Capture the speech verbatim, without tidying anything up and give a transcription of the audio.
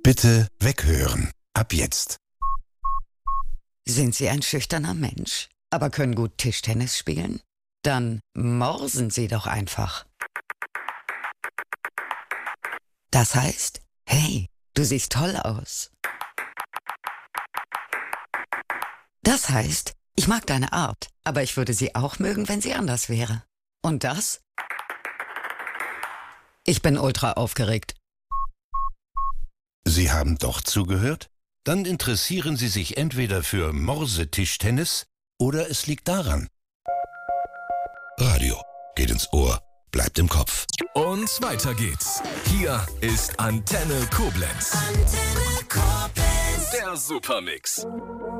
Bitte weghören. Ab jetzt. Sind Sie ein schüchterner Mensch, aber können gut Tischtennis spielen? Dann morsen Sie doch einfach. Das heißt, hey, du siehst toll aus. Das heißt, ich mag deine Art, aber ich würde sie auch mögen, wenn sie anders wäre. Und das? Ich bin ultra aufgeregt. Sie haben doch zugehört? Dann interessieren Sie sich entweder für Morsetischtennis oder es liegt daran. Radio geht ins Ohr, bleibt im Kopf. Und weiter geht's. Hier ist Antenne Koblenz. Antenne Koblenz. Der Supermix.